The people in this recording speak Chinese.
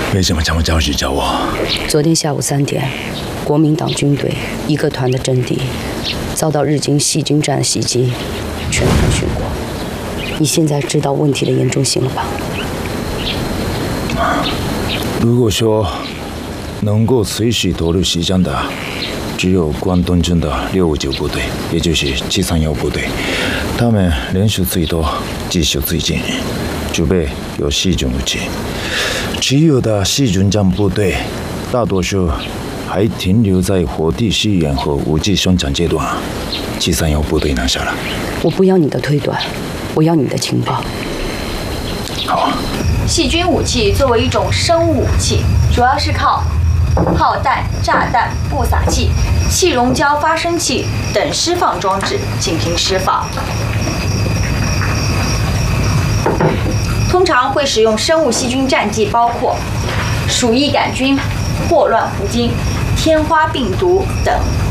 为什么这么着急找我？ 昨天下午3点，国民党军队一个团的阵地遭到日军细菌战袭击，全团殉国。你现在知道问题的严重性了吧？ 如果说能够随时投入西江的，只有关东军的659部队，也就是731部队，他们人数最多，技术最精，准备有细菌武器。只有的细菌战部队，大多数还停留在火地试验和武器生产阶段。731部队拿下了。 我不要你的推断，我要你的情报。 好。 细菌武器作为一种生物武器，主要是靠炮弹、炸弹、布撒器、气溶胶发生器等释放装置进行释放。通常会使用生物细菌战剂，包括鼠疫杆菌、霍乱弧菌、天花病毒等。